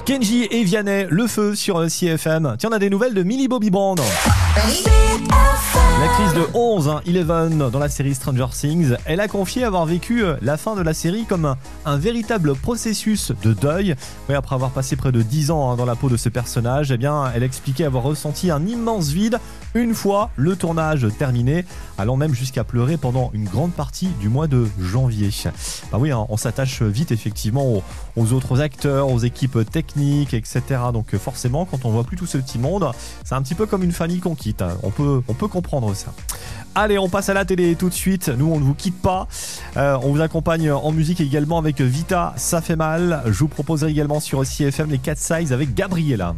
Kenji et Vianney, le feu sur CFM. Tiens, on a des nouvelles de Millie Bobby Brown. L'actrice de 11, 11 dans la série Stranger Things, elle a confié avoir vécu la fin de la série comme un véritable processus de deuil. Oui, après avoir passé près de 10 ans dans la peau de ce personnage, eh bien, elle expliquait avoir ressenti un immense vide une fois le tournage terminé, allant même jusqu'à pleurer pendant une grande partie du mois de janvier. Bah oui, on s'attache vite effectivement aux autres acteurs, aux équipes techniques, etc. Donc forcément, quand on voit plus tout ce petit monde, c'est un petit peu comme une famille qu'on quitte. On peut comprendre ça. Allez, on passe à la télé tout de suite. Nous, on ne vous quitte pas. On vous accompagne en musique également avec Vita, ça fait mal. Je vous proposerai également sur CFM les 4 Size avec Gabriella.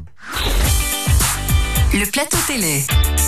Le plateau télé.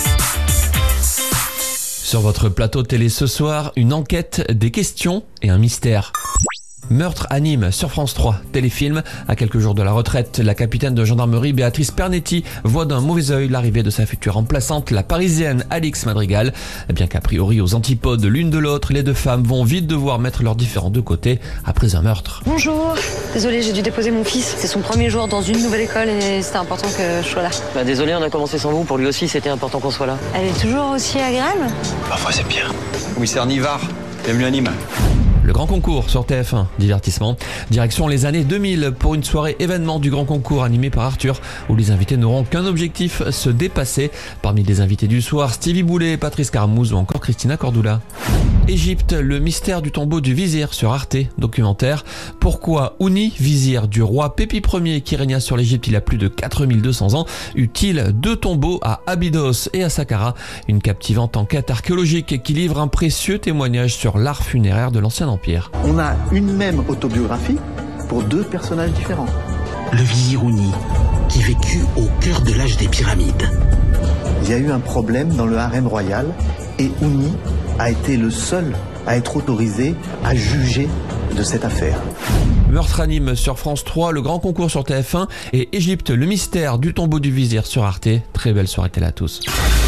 Sur votre plateau télé ce soir, une enquête, des questions et un mystère. Meurtre à Nîmes sur France 3, téléfilm. À quelques jours de la retraite, la capitaine de gendarmerie Béatrice Pernetti voit d'un mauvais œil l'arrivée de sa future remplaçante, la parisienne Alix Madrigal. Bien qu'a priori aux antipodes l'une de l'autre, les deux femmes vont vite devoir mettre leurs différends de côté après un meurtre. Bonjour, désolée, j'ai dû déposer mon fils. C'est son premier jour dans une nouvelle école et c'était important que je sois là. Désolé, on a commencé sans vous. Pour lui aussi, c'était important qu'on soit là. Elle est toujours aussi agréable? Parfois c'est pire. Commissaire Nivard, bienvenue à Nîmes. Le grand concours sur TF1, divertissement. Direction les années 2000 pour une soirée événement du grand concours animé par Arthur, où les invités n'auront qu'un objectif, se dépasser. Parmi les invités du soir, Stevie Boulet, Patrice Carmouze ou encore Christina Cordula. Égypte, le mystère du tombeau du vizir sur Arte, documentaire. Pourquoi Ouni, vizir du roi Pépi Ier qui régna sur l'Égypte il y a plus de 4200 ans, eut-il 2 tombeaux à Abydos et à Saqqara? Une captivante enquête archéologique qui livre un précieux témoignage sur l'art funéraire de l'ancien empire. On a une même autobiographie pour 2 personnages différents. Le vizir Ouni, qui vécut au cœur de l'âge des pyramides. Il y a eu un problème dans le harem royal et Ouni a été le seul à être autorisé à juger de cette affaire. Meurtre à Nîmes sur France 3, le grand concours sur TF1 et Égypte, le mystère du tombeau du vizir sur Arte. Très belle soirée télé à tous.